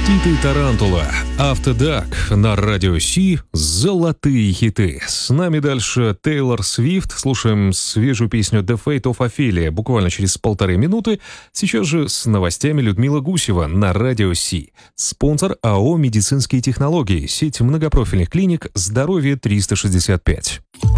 Хиты Тарантула. Автодак на радио Си. Золотые хиты. С нами дальше Тейлор Свифт. Слушаем свежую песню The Fate of Ophelia буквально через 1,5 минуты. Сейчас же с новостями Людмила Гусева на радио Си. Спонсор АО «Медицинские технологии». Сеть многопрофильных клиник «Здоровье 365».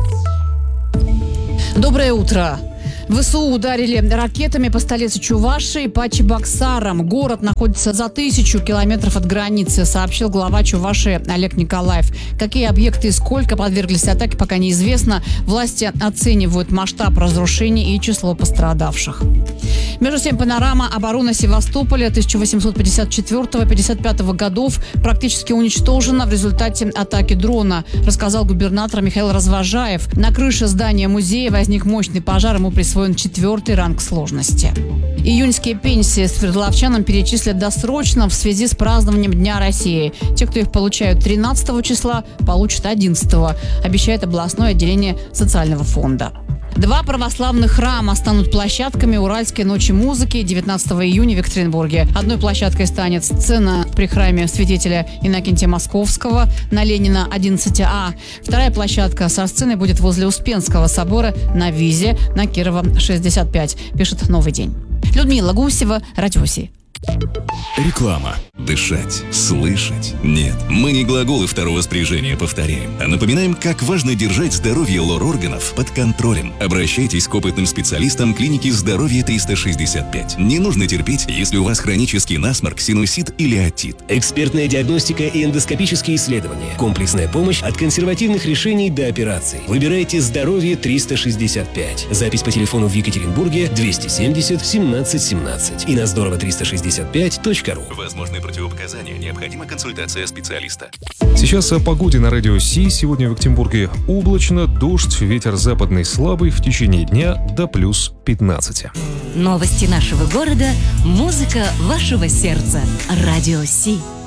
Доброе утро. ВСУ ударили ракетами по столице Чувашии, по Чебоксарам. Город находится за 1000 километров от границы, сообщил глава Чувашии Олег Николаев. Какие объекты и сколько подверглись атаке, пока неизвестно. Власти оценивают масштаб разрушений и число пострадавших. Между тем, панорама обороны Севастополя 1854-55 годов практически уничтожена в результате атаки дрона, рассказал губернатор Михаил Развожаев. На крыше здания музея возник мощный пожар, ему присвоен 4-й ранг сложности. Июньские пенсии свердловчанам перечислят досрочно в связи с празднованием Дня России. Те, кто их получают 13 числа, получат 11-го, обещает областное отделение социального фонда. 2 православных храма станут площадками Уральской ночи музыки 19 июня в Екатеринбурге. Одной площадкой станет сцена при храме святителя Иннокентия Московского на Ленина 11А. Вторая площадка со сценой будет возле Успенского собора на Визе на Кирова 65, пишет «Новый день». Людмила Гусева, радио Си. Реклама. Дышать, слышать. Нет, мы не глаголы второго спряжения повторяем, а напоминаем, как важно держать здоровье лор-органов под контролем. Обращайтесь к опытным специалистам клиники «Здоровье 365». Не нужно терпеть, если у вас хронический насморк, синусит или отит. Экспертная диагностика и эндоскопические исследования. Комплексная помощь от консервативных решений до операций. Выбирайте «Здоровье 365». Запись по телефону в Екатеринбурге 270 17 17 и на здорово365.ру. Возможны противопоказания, необходима консультация специалиста. Сейчас о погоде на радио Си. Сегодня в Екатеринбурге облачно, дождь, ветер западный слабый, в течение дня до плюс 15. Новости нашего города, музыка вашего сердца. Радио Си.